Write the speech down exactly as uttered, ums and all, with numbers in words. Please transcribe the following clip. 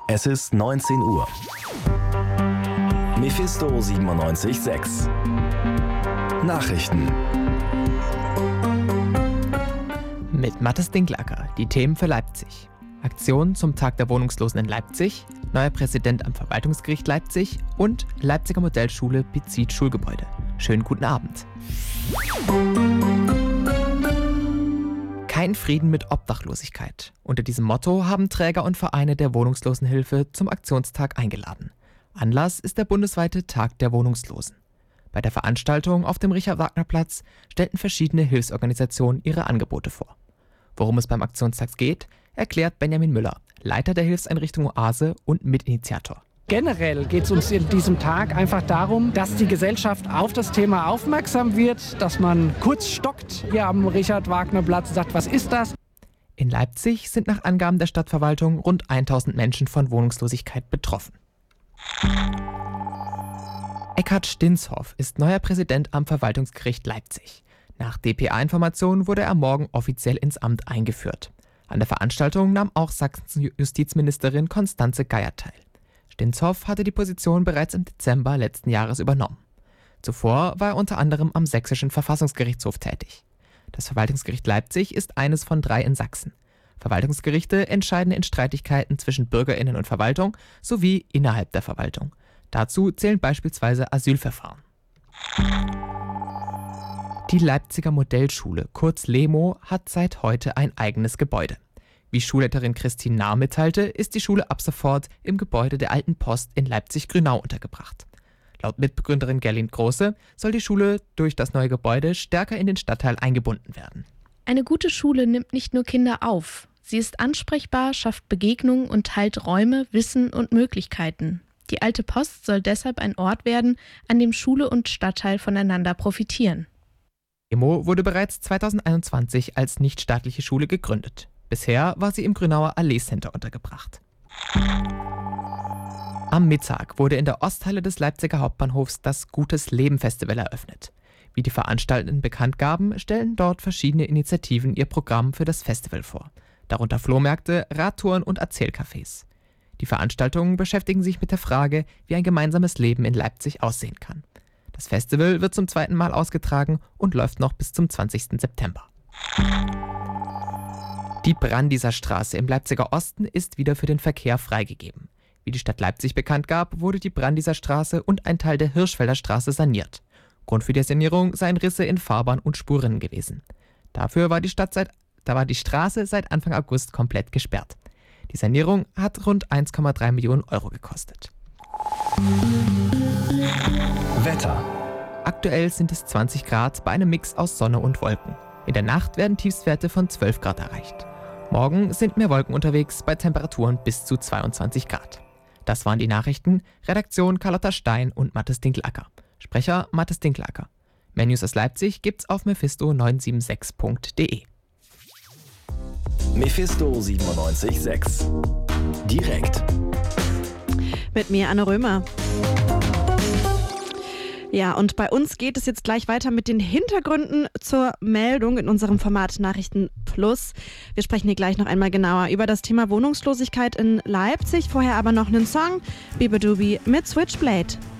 Es ist neunzehn Uhr. Mephisto siebenundneunzig Komma sechs. Nachrichten. Mit Mathis Dinklacker, die Themen für Leipzig. Aktion zum Tag der Wohnungslosen in Leipzig, neuer Präsident am Verwaltungsgericht Leipzig und Leipziger Modellschule bezieht Schulgebäude. Schönen guten Abend. Kein Frieden mit Obdachlosigkeit. Unter diesem Motto haben Träger und Vereine der Wohnungslosenhilfe zum Aktionstag eingeladen. Anlass ist der bundesweite Tag der Wohnungslosen. Bei der Veranstaltung auf dem Richard-Wagner-Platz stellten verschiedene Hilfsorganisationen ihre Angebote vor. Worum es beim Aktionstag geht, erklärt Benjamin Müller, Leiter der Hilfseinrichtung Oase und Mitinitiator. Generell geht es uns in diesem Tag einfach darum, dass die Gesellschaft auf das Thema aufmerksam wird, dass man kurz stockt hier am Richard-Wagner-Platz und sagt, was ist das? In Leipzig sind nach Angaben der Stadtverwaltung rund tausend Menschen von Wohnungslosigkeit betroffen. Eckhard Stinshoff ist neuer Präsident am Verwaltungsgericht Leipzig. Nach D P A-Informationen wurde er morgen offiziell ins Amt eingeführt. An der Veranstaltung nahm auch Sachsens Justizministerin Constanze Geier teil. Stinshoff hatte die Position bereits im Dezember letzten Jahres übernommen. Zuvor war er unter anderem am Sächsischen Verfassungsgerichtshof tätig. Das Verwaltungsgericht Leipzig ist eines von drei in Sachsen. Verwaltungsgerichte entscheiden in Streitigkeiten zwischen BürgerInnen und Verwaltung sowie innerhalb der Verwaltung. Dazu zählen beispielsweise Asylverfahren. Die Leipziger Modellschule, kurz LEMO, hat seit heute ein eigenes Gebäude. Wie Schulleiterin Christine Nahr mitteilte, ist die Schule ab sofort im Gebäude der Alten Post in Leipzig-Grünau untergebracht. Laut Mitbegründerin Gerlinde Große soll die Schule durch das neue Gebäude stärker in den Stadtteil eingebunden werden. Eine gute Schule nimmt nicht nur Kinder auf. Sie ist ansprechbar, schafft Begegnungen und teilt Räume, Wissen und Möglichkeiten. Die Alte Post soll deshalb ein Ort werden, an dem Schule und Stadtteil voneinander profitieren. LEMO wurde bereits zweitausendeinundzwanzig als nichtstaatliche Schule gegründet. Bisher war sie im Grünauer Allee-Center untergebracht. Am Mittag wurde in der Osthalle des Leipziger Hauptbahnhofs das Gutes Leben Festival eröffnet. Wie die Veranstaltenden bekannt gaben, stellen dort verschiedene Initiativen ihr Programm für das Festival vor. Darunter Flohmärkte, Radtouren und Erzählcafés. Die Veranstaltungen beschäftigen sich mit der Frage, wie ein gemeinsames Leben in Leipzig aussehen kann. Das Festival wird zum zweiten Mal ausgetragen und läuft noch bis zum zwanzigsten September. Die Brandieser Straße im Leipziger Osten ist wieder für den Verkehr freigegeben. Wie die Stadt Leipzig bekannt gab, wurde die Brandieser Straße und ein Teil der Hirschfelder Straße saniert. Grund für die Sanierung seien Risse in Fahrbahn und Spurrinnen gewesen. Dafür war die, Stadt seit, da war die Straße seit Anfang August komplett gesperrt. Die Sanierung hat rund eins Komma drei Millionen Euro gekostet. Wetter. Aktuell sind es zwanzig Grad bei einem Mix aus Sonne und Wolken. In der Nacht werden Tiefstwerte von zwölf Grad erreicht. Morgen sind mehr Wolken unterwegs bei Temperaturen bis zu zweiundzwanzig Grad. Das waren die Nachrichten. Redaktion Carlotta Stein und Mathis Dinklacker. Sprecher Mathis Dinklacker. Mehr News aus Leipzig gibt's auf mephisto neun sieben sechs punkt de. Mephisto siebenundneunzig Komma sechs. Direkt. Mit mir, Anne Römer. Ja, und bei uns geht es jetzt gleich weiter mit den Hintergründen zur Meldung in unserem Format Nachrichten Plus. Wir sprechen hier gleich noch einmal genauer über das Thema Wohnungslosigkeit in Leipzig. Vorher aber noch einen Song, Bibidubi mit Switchblade.